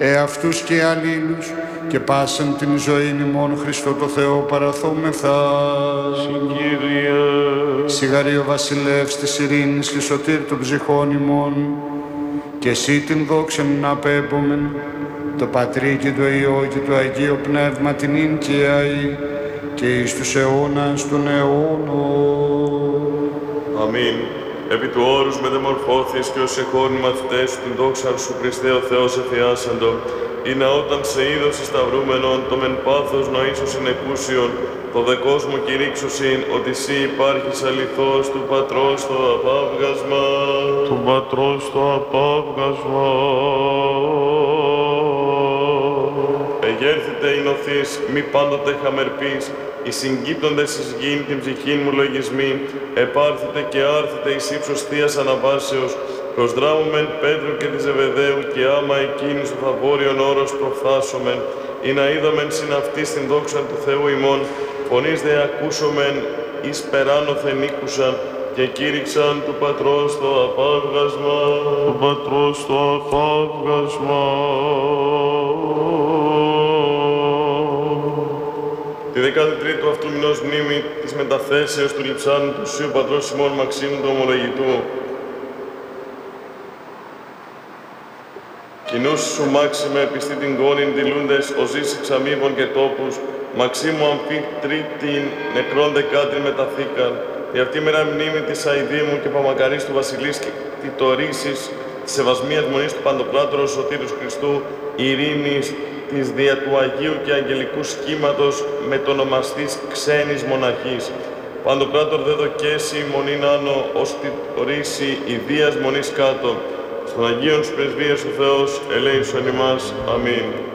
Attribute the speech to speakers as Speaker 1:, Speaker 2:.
Speaker 1: Εαυτούς και αλλήλους και πάσαν την ζωήν ημών Χριστό το Θεό παραθόμεθα.
Speaker 2: Συγκύρια.
Speaker 1: Σιγαρή ο βασιλεύς της ειρήνης και σωτήρ των ψυχών ημών, και εσύ την δόξα να απέμπομεν, το Πατρί και το Υιό και το Αγίο Πνεύμα την ίν και αεί και εις τους αιώνας των αιώνων.
Speaker 2: Αμήν. Επί του όρους μετεμορφώθης και ως εχώνοι μαθητές σου την δόξα σου Χριστέ ο Θεός εφιάσαντο, ή να όταν σε είδος σταυρούμενον το μεν πάθος να ίσως συνεκούσιον, το δε κόσμο κηρύξωσιν ότι εσύ υπάρχεις αληθώς του Πατρός το απάβγασμα.
Speaker 3: Του Πατρός το απάβγασμα.
Speaker 2: Εγέρθητε η νοθείς, μη πάντοτε χαμερπείς, οι συγκύπτοντες εις γήν την ψυχήν μου λογισμοί, επάρθητε και άρθητε εις ύψος θείας αναβάσεως, προσδράμομεν Πέτρου και της Ζεβεδαίου και άμα εκείνης ο θαβόριον όρος προφθάσομεν, ή να είδομεν συν αυτής την δόξα του Θεού ημών, φωνής δε ακούσομεν εις περάνωθεν ήκουσαν, και κήρυξαν του Πατρός το απάβγασμα.
Speaker 3: Του Πατρός το απάβγασμα.
Speaker 2: Τη 13ου αυτού μηνός μνήμη της μεταθέσεως του λειψάνου του Σίου Πατρός ημών Μαξίμου του Ομολογητού. Κοινούς σου Μάξιμε πιστή την κόνην δηλούντες ο ζής εξαμείβων και τόπους, Μαξίμου αμφιτρίτην νεκρών δεκάτην μεταθήκαν, η αυτή μέρα μνήμη της Αηδήμου και Παμακαρής του Βασιλείς και τιτορήσεις της Σεβασμίας Μονής του Παντοκράτορος Σωτήρους Χριστού, ειρήνης της δια του Αγίου και Αγγελικού Σχήματος με το ονομαστής ξένης μοναχής. Παντοκράτορ δε δοκέσει μονήν άνω, ως τιτορήσει ιδίας μονής κάτω. Στον Αγίον Πρεσβείας ο Θεός ελέησον ημάς. Αμήν.